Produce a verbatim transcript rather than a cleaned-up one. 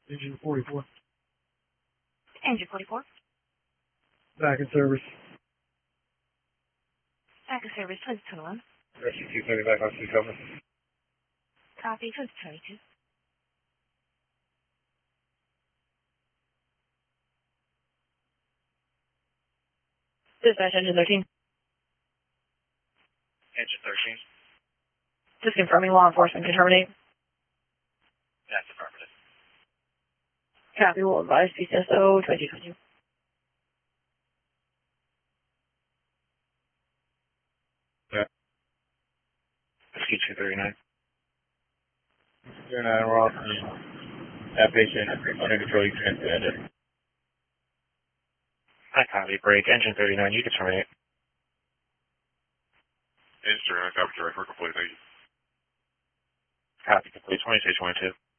Engine forty-four. Engine forty-four. Back in service. Back in service, twenty twenty-one. Rescue two seventy back on two cover. Copy, twenty twenty-two. Dispatch, engine thirteen. Engine thirteen. Just confirming law enforcement can terminate. That's affirmative. Copy, will advise P C S O twenty twenty. Yeah. Rescue two thirty-nine. You're not wrong. That patient under control, you can transmit it. I copy. Break. Engine thirty-nine, you can terminate. Engine thirty-nine, copy, direct for complete, thank you. Copy complete. twenty-six twenty-two.